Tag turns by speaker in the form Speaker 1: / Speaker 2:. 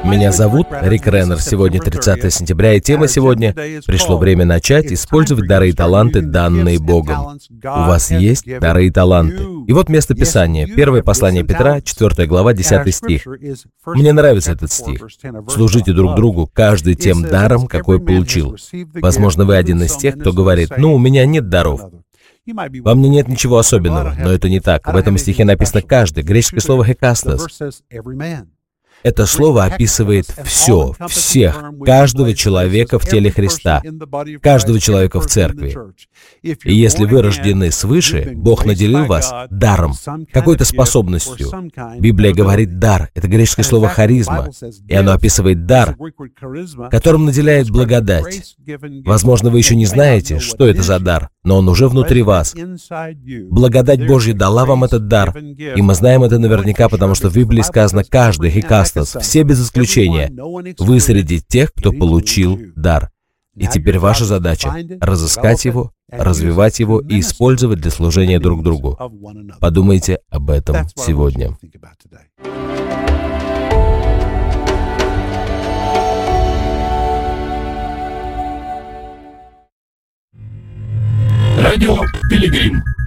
Speaker 1: Меня зовут Рик Реннер. Сегодня 30 сентября, и тема сегодня «Пришло время начать использовать дары и таланты, данные Богом». У вас есть дары и таланты. И вот место Писания. Первое послание Петра, 4 глава, 10 стих. Мне нравится этот стих. «Служите друг другу, каждый тем даром, какой получил». Возможно, вы один из тех, кто говорит: «Ну, у меня нет даров». Во мне нет ничего особенного, но это не так. В этом стихе написано «каждый». Греческое слово «хекастос». Это слово описывает все, всех, каждого человека в теле Христа, каждого человека в церкви. И если вы рождены свыше, Бог наделил вас даром, какой-то способностью. Библия говорит «дар». Это греческое слово «харизма», и оно описывает дар, которым наделяет благодать. Возможно, вы еще не знаете, что это за дар, но он уже внутри вас. Благодать Божья дала вам этот дар, и мы знаем это наверняка, потому что в Библии сказано «каждый», «хекастос», все без исключения. Вы среди тех, кто получил дар. И теперь ваша задача — разыскать его, развивать его и использовать для служения друг другу. Подумайте об этом сегодня.